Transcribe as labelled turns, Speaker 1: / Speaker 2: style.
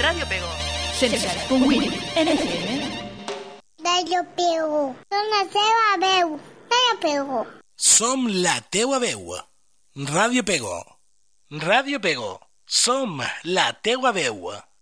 Speaker 1: Ràdio Pego. 107.8 FM.
Speaker 2: Ràdio Pego. Som la teva veu. Ràdio Pego.
Speaker 3: Som la teua veu. Ràdio Pego. Ràdio Pego. Som la teua veu.